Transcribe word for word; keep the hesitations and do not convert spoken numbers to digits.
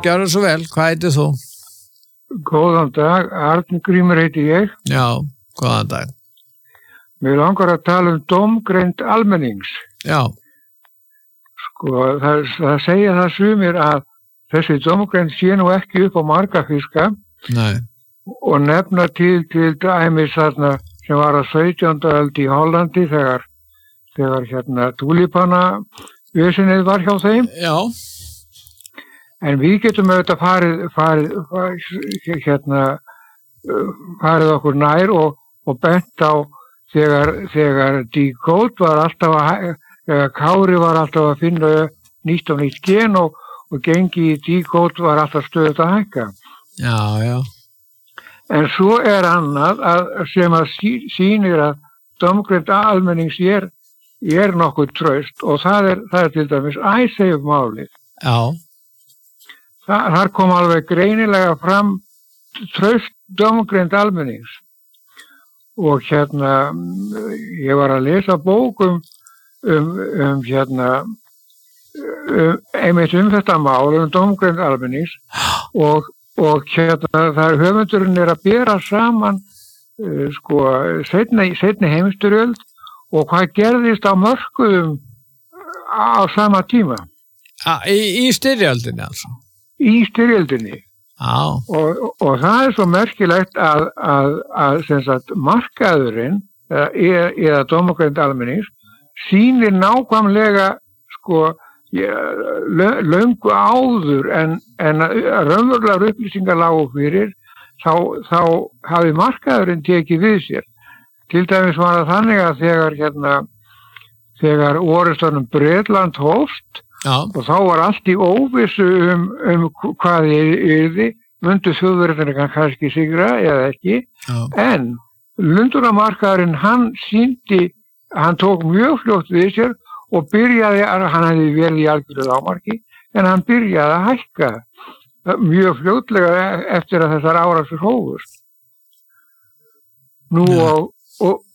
gjörðu svo vel, hvað heitir þú? Góðan dag, Arngrímur heiti ég. Já, góðan dag. Mér langar að tala um dómgreind almennings. Já. Sko, það, það segja það sumir að þessi dómgreind sé nú ekki upp á marga fiska. Nei. Og nefna til til dæmis þarna sem var á sautjándu öld í Hollandi þegar, þegar hérna túlípana vesenið var hjá þeim. Já. En við getum auðvitað farið, farið, farið hérna, farið okkur nær og, og bent á þegar, þegar Decode var alltaf að, þegar Kári var alltaf að finna nýtt og nýtt gen og, og gengi í Decode var alltaf stöðugt að hækka. Já, já. En svo er annað að, sem að sí, sýnir að dómgreind almennings er, er nokkuð traust og það er, það er til dæmis Icesave málið. Já. Það, þar kom alveg greinilega fram traust dómgreind almennings. Og hérna, ég var að lesa bók um, um, um hérna, um, einmitt um þetta mál, um dómgreind almennings og og hérna þar höfundurinn er að bera saman uh, sko seinni, seinni heimsstyrjöld og hvað gerðist á mörkuðum á sama tíma. Ah, í, í styrjöldinni altså? Í styrjöldinni. Já. Og, og það er svo merkilegt að, að, að sem sagt, markaðurinn eða, eða dómgreind almennings sýnir nákvæmlega sko löngu áður en, en raunverulegar upplýsingar lágu fyrir þá, þá hafi markaðurinn tekið við sér. Til dæmis var það þannig að þegar hérna, þegar orðstofnun Bretland hófst Já. Og þá var allt í óvissu um, um hvað yrði, myndu þjóðverðina kannski sigra eða ekki, Já. En Lundunamarkaðurinn hann sýndi, hann tók mjög fljótt við sér og byrjaði, hann hefði vel í algjörðu lágmarki, en hann byrjaði að hækka mjög fljótlega eftir að þessar árásir hófust. Nú og, og,